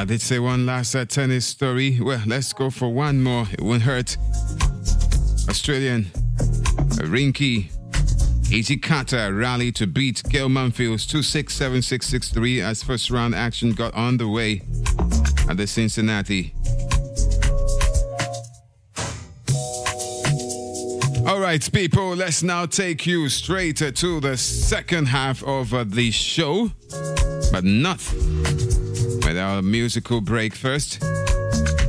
I did say one last tennis story. Well, let's go for one more. It won't hurt. Australian Rinky Hijikata rally to beat Gail Monfils 2-6, 7-6, 6-3 as first round action got underway at the Cincinnati. All right, people, let's now take you straight to the second half of the show, but not without a musical break first.